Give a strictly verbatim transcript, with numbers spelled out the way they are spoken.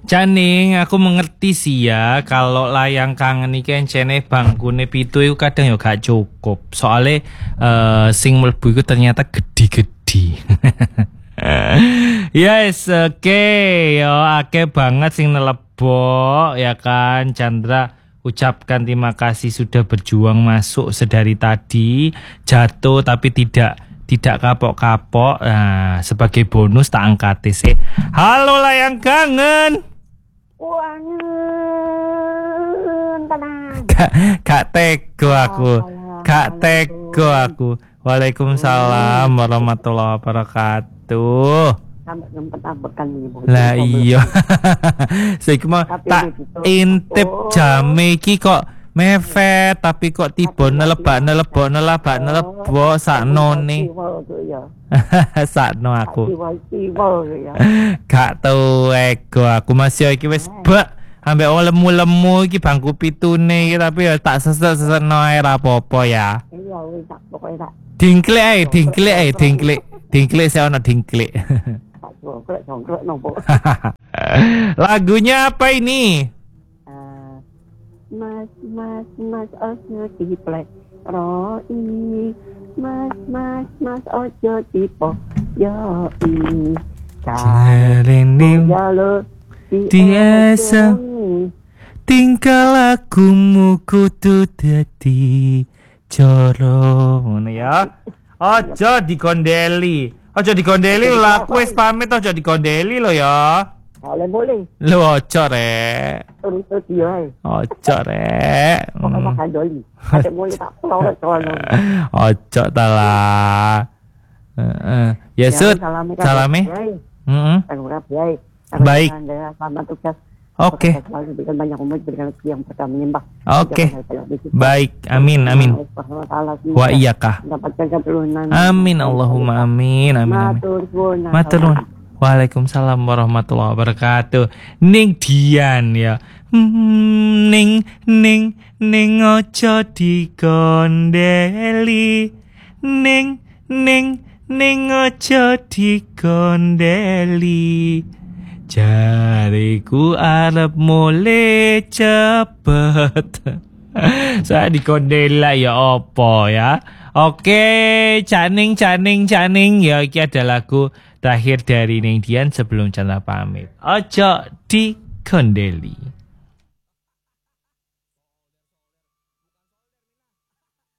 Caning, aku mengerti sih ya kalau layang kangen iki encene bangkune pitu iku kadang ya gak cukup. Soale uh, sing mlebu iku ternyata gede-gede. Yes, oke, okay. Yo akeh banget sing nelebok ya kan. Chandra ucapkan terima kasih sudah berjuang masuk sedari tadi, jatuh tapi tidak tidak kapok-kapok. Nah, sebagai bonus tak angkat sih. Halo layang kangen. Wangen tenang. Kak, kak teko aku. Kak teko aku. Waalaikumsalam warahmatullahi wabarakatuh. Sampai ngempet-ampekan iki. Lah iya. Saiki mah tak intip jame iki kok mepet tapi kok tiba nelebak nelebok nelebak nelebok saknone. Sakno aku. Gak tau ego aku masih iki wis bak ambek lemu-lemu iki bangku pitune iki tapi ya tak seset-sesetno ae ra apa-apa ya. Iya wis tak pokoke tak. Dingklik ae, dingklik ae, dingklik. Dingklik saya ono dingklik. Lagunya apa ini? Uh, mas mas mas ojo diplek roi. Mas mas mas ojo dipo yoi. Jarenim tiasa tingkah lakumu kudu dadi coro ngono ya. Ojo dikondeli. Ojo dikondeli lho, aku wis pamit ojo dikondeli lho ya. Boleh boleh. Lho ojo rek. Terus dia ae. Ojo rek. Kok makan doli. Ada mulai tak pulau soalnya. Ojo ta lah. Heeh. Ya sud. Salame. Heeh. Baik. Selamat tugas. Oke. Berikan banyak umat, berikan rezeki yang berkah menyembah. Oke. Baik. Amin amin. Wa iyakah. Amin Allahumma amin amin. Amin. Matur nuwun. Waalaikumsalam warahmatullahi wabarakatuh. Ning Dian ya. Ning ning ning ojo dikondeli. Ning ning ning ojo dikondeli. Jariku arep mulai cepet. Saya dikondela ya opo ya. Oke, caning caning caning ya iki ada lagu terakhir dari Ning Dian sebelum Chandra pamit. Ojo dikondeli.